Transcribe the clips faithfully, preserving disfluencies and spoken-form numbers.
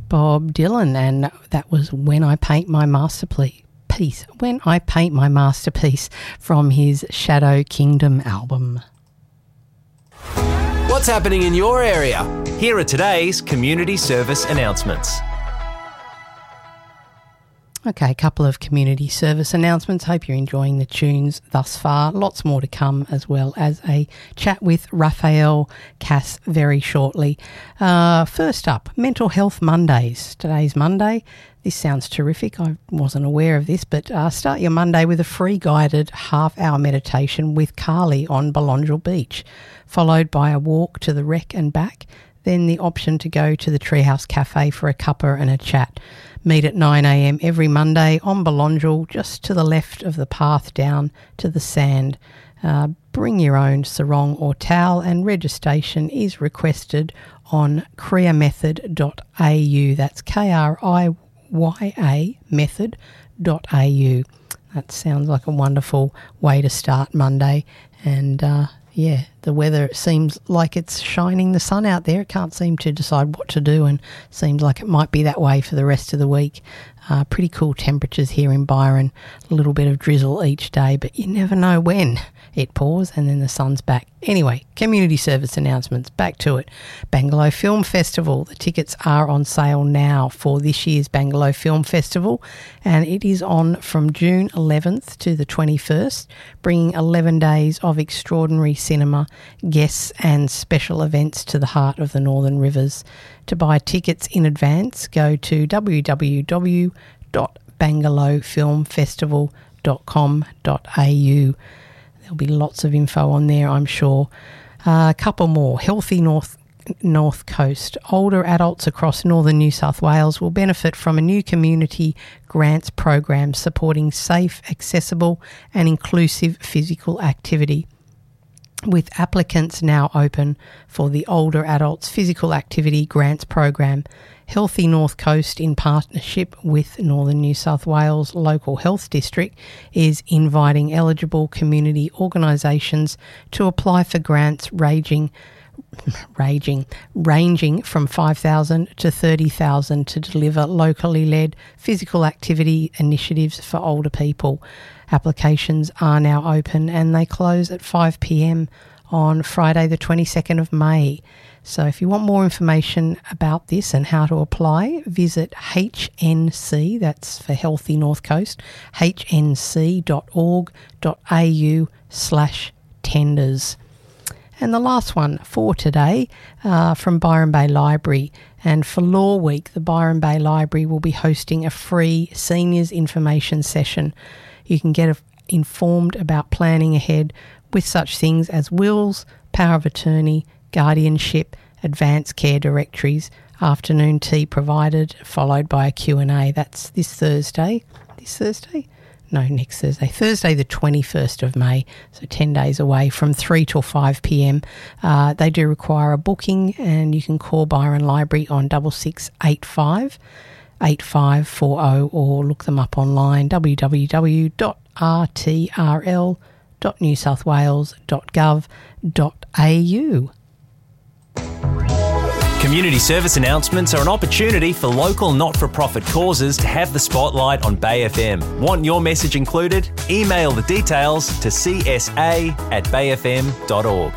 Bob Dylan, and that was When I Paint My Masterpiece. When I Paint My Masterpiece from his Shadow Kingdom album. What's happening in your area? Here are today's community service announcements. Okay, a couple of community service announcements. Hope you're enjoying the tunes thus far. Lots more to come, as well as a chat with Raphael Cass very shortly. Uh, first up, Mental Health Mondays. Today's Monday. This sounds terrific. I wasn't aware of this, but uh, start your Monday with a free guided half-hour meditation with Carly on Belongil Beach, followed by a walk to the wreck and back, then the option to go to the Treehouse Cafe for a cuppa and a chat. Meet at nine a.m. every Monday on Belongil, just to the left of the path down to the sand. Uh, bring your own sarong or towel, and registration is requested on kriya method dot a u. That's K R I Y A method dot a u. That sounds like a wonderful way to start Monday. And uh, yeah, the weather seems like it's shining the sun out there. It can't seem to decide what to do, and seems like it might be that way for the rest of the week. Uh, pretty cool temperatures here in Byron. A little bit of drizzle each day, but you never know when it pours and then the sun's back. Anyway, community service announcements. Back to it. Bangalow Film Festival. The tickets are on sale now for this year's Bangalow Film Festival, and it is on from June eleventh to the twenty-first, bringing eleven days of extraordinary cinema, guests and special events to the heart of the Northern Rivers. To buy tickets in advance, go to w w w dot bangalow film festival dot com dot a u. There'll be lots of info on there, I'm sure. Uh, a couple more. Healthy North North Coast. Older adults across northern New South Wales will benefit from a new community grants program supporting safe, accessible and inclusive physical activity, with applicants now open for the Older Adults Physical Activity Grants Program. Healthy North Coast, in partnership with Northern New South Wales Local Health District, is inviting eligible community organisations to apply for grants ranging, ranging, ranging from five thousand dollars to thirty thousand dollars to deliver locally led physical activity initiatives for older people. Applications are now open and they close at five p.m. on Friday the twenty-second of May. So if you want more information about this and how to apply, visit H N C, that's for Healthy North Coast, h n c dot org dot a u slash tenders. And the last one for today, uh, from Byron Bay Library. And for Law Week, the Byron Bay Library will be hosting a free seniors information session. You can get informed about planning ahead with such things as wills, power of attorney, guardianship, advanced care directories, afternoon tea provided, followed by a Q and A. That's this Thursday. This Thursday? No, next Thursday. Thursday the twenty-first of May, so ten days away, from three till five p.m. Uh, they do require a booking, and you can call Byron Library on six six eight five, eight five four zero or look them up online, w w w dot r t r l dot new south wales dot gov dot a u. Community service announcements are an opportunity for local not-for-profit causes to have the spotlight on Bay F M. Want your message included? Email the details to c s a at bay f m dot org.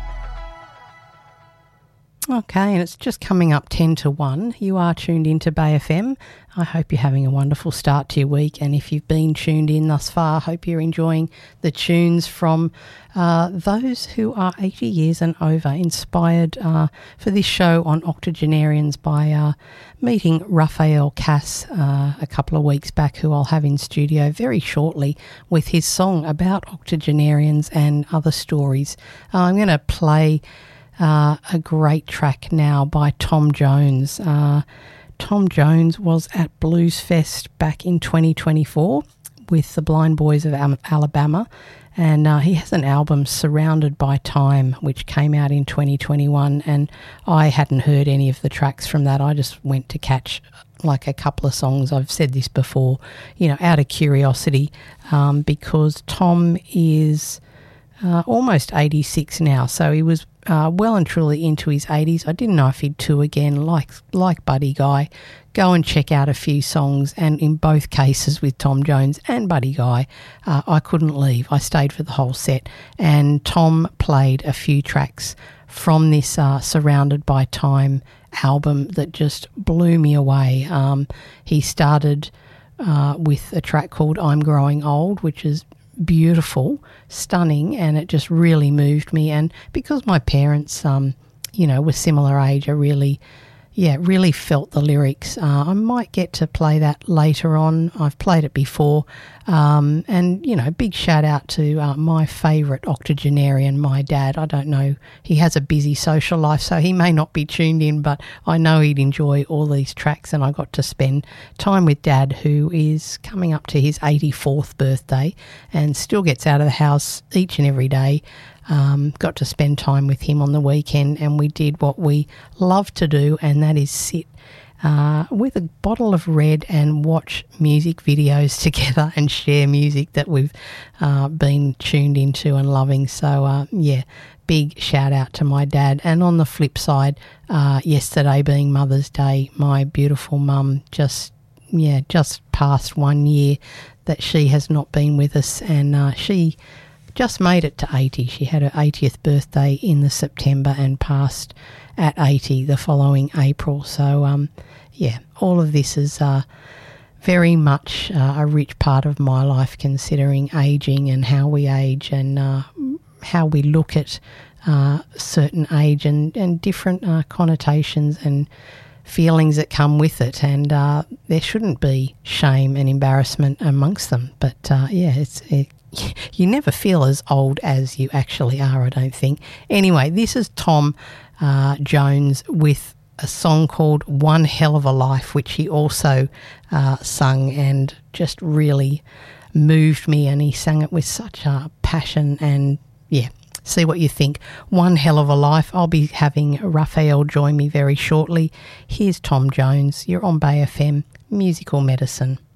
Okay, and it's just coming up ten to one. You are tuned into Bay F M. I hope you're having a wonderful start to your week, and if you've been tuned in thus far, I hope you're enjoying the tunes from uh, those who are eighty years and over, inspired uh, for this show on octogenarians by uh, meeting Raphael Cass uh, a couple of weeks back, who I'll have in studio very shortly with his song about octogenarians and other stories. Uh, I'm going to play Uh, a great track now by Tom Jones. Uh, Tom Jones was at Blues Fest back in twenty twenty-four with the Blind Boys of Alabama, and uh, he has an album, Surrounded by Time, which came out in twenty twenty-one, and I hadn't heard any of the tracks from that. I just went to catch like a couple of songs. I've said this before, you know, out of curiosity, um, because Tom is uh, almost eighty-six now, so he was uh, well and truly into his eighties. I didn't know if he'd tour again, like like Buddy Guy. Go and check out a few songs, and in both cases with Tom Jones and Buddy Guy, uh, I couldn't leave. I stayed for the whole set, and Tom played a few tracks from this uh, Surrounded by Time album that just blew me away. Um, he started uh, with a track called I'm Growing Old, which is beautiful, stunning, and it just really moved me. And because my parents, um, you know, were similar age, I really... Yeah, really felt the lyrics. Uh, I might get to play that later on. I've played it before. Um, and, you know, big shout out to uh, my favourite octogenarian, my dad. I don't know. He has a busy social life, so he may not be tuned in, but I know he'd enjoy all these tracks, and I got to spend time with Dad, who is coming up to his eighty-fourth birthday and still gets out of the house each and every day. Um, got to spend time with him on the weekend, and we did what we love to do, and that is sit uh, with a bottle of red and watch music videos together and share music that we've uh, been tuned into and loving. So, uh, yeah, big shout out to my dad. And on the flip side, uh, yesterday being Mother's Day, my beautiful mum just, yeah, just passed one year that she has not been with us, and uh, she... just made it to eighty. She had her eightieth birthday in the September and passed at eighty the following April. So, um, yeah, all of this is uh, very much uh, a rich part of my life, considering ageing and how we age, and uh, how we look at uh, certain age and, and different uh, connotations and feelings that come with it. And uh, there shouldn't be shame and embarrassment amongst them. But, uh, yeah, it's... It, you never feel as old as you actually are, I don't think. Anyway, this is Tom uh, Jones with a song called One Hell of a Life, which he also uh, sung and just really moved me, and he sang it with such a passion. And, yeah, see what you think. One Hell of a Life. I'll be having Raphael join me very shortly. Here's Tom Jones. You're on Bay F M, Musical Medicine.